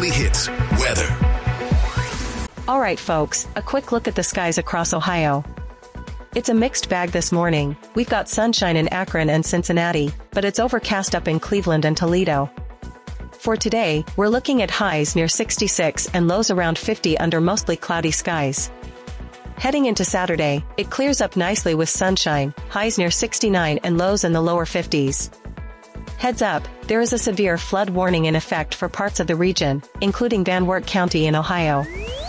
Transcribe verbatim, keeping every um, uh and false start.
Weekly Hits weather. All right, folks, a quick look at the skies across Ohio. It's a mixed bag this morning. We've got sunshine in Akron and Cincinnati, but it's overcast up in Cleveland and Toledo. For today, we're looking at highs near sixty-six and lows around fifty under mostly cloudy skies. Heading into Saturday, it clears up nicely with sunshine, highs near sixty-nine and lows in the lower fifties. Heads up, there is a severe flood warning in effect for parts of the region, including Van Wert County in Ohio.